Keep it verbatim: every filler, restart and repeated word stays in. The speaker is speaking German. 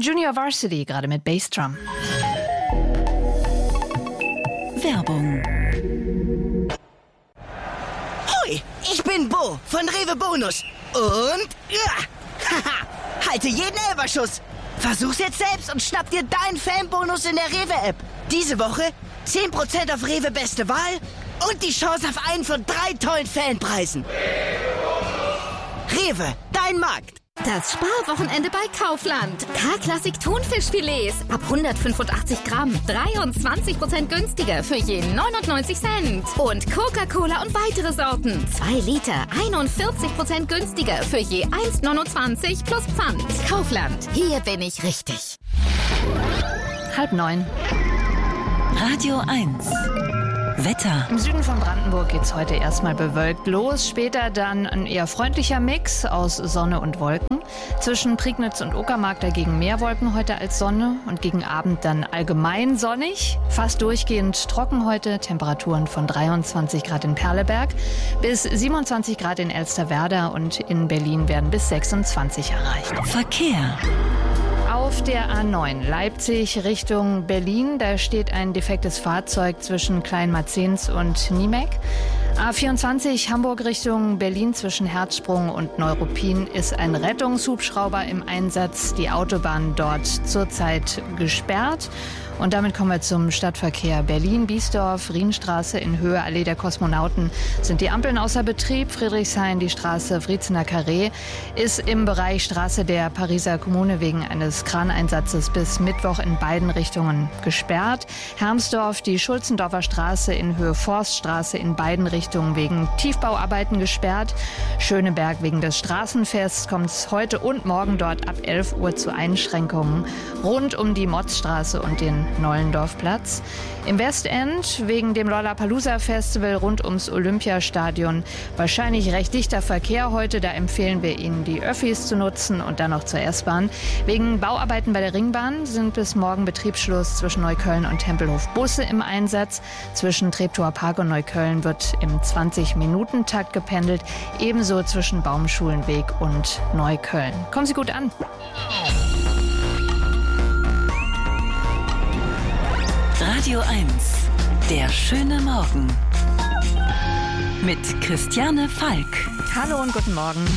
Junior Varsity, gerade mit Bassdrum. Werbung. Hoi, ich bin Bo von Rewe Bonus. Und ja, haha, halte jeden Elferschuss. Versuch's jetzt selbst und schnapp dir deinen Fanbonus in der Rewe-App. Diese Woche zehn Prozent auf Rewe Beste Wahl und die Chance auf einen von drei tollen Fanpreisen. Rewe, dein Markt. Das Sparwochenende bei Kaufland. K-Klassik Thunfischfilets ab hundertfünfundachtzig Gramm. dreiundzwanzig Prozent günstiger für je neunundneunzig Cent. Und Coca-Cola und weitere Sorten. zwei Liter, einundvierzig Prozent günstiger für je eins neunundzwanzig plus Pfand. Kaufland, hier bin ich richtig. Halb neun. Radio eins. Wetter. Im Süden von Brandenburg geht's heute erstmal bewölkt los. Später dann ein eher freundlicher Mix aus Sonne und Wolken. Zwischen Prignitz und Uckermark dagegen mehr Wolken heute als Sonne. Und gegen Abend dann allgemein sonnig. Fast durchgehend trocken heute. Temperaturen von dreiundzwanzig Grad in Perleberg bis siebenundzwanzig Grad in Elsterwerda. Und in Berlin werden bis sechsundzwanzig erreicht. Verkehr. Auf der A neun Leipzig Richtung Berlin, da steht ein defektes Fahrzeug zwischen Kleinmarzens und Niemek. A vierundzwanzig Hamburg Richtung Berlin zwischen Herzsprung und Neuruppin ist ein Rettungshubschrauber im Einsatz. Die Autobahn dort zurzeit gesperrt. Und damit kommen wir zum Stadtverkehr. Berlin-Biesdorf, Rienstraße in Höhe Allee der Kosmonauten sind die Ampeln außer Betrieb. Friedrichshain, die Straße Wriezener Carré, ist im Bereich Straße der Pariser Kommune wegen eines Kraneinsatzes bis Mittwoch in beiden Richtungen gesperrt. Hermsdorf, die Schulzendorfer Straße in Höhe Forststraße in beiden Richtungen wegen Tiefbauarbeiten gesperrt. Schöneberg wegen des Straßenfests kommt es heute und morgen dort ab elf Uhr zu Einschränkungen rund um die Motzstraße und den Nollendorfplatz. Im Westend wegen dem Lollapalooza-Festival rund ums Olympiastadion wahrscheinlich recht dichter Verkehr heute. Da empfehlen wir Ihnen, die Öffis zu nutzen und dann noch zur S-Bahn. Wegen Bauarbeiten bei der Ringbahn sind bis morgen Betriebsschluss zwischen Neukölln und Tempelhof Busse im Einsatz. Zwischen Treptower Park und Neukölln wird im zwanzig-Minuten-Takt gependelt. Ebenso zwischen Baumschulenweg und Neukölln. Kommen Sie gut an. Radio eins. Der schöne Morgen. Mit Christiane Falk. Hallo und guten Morgen.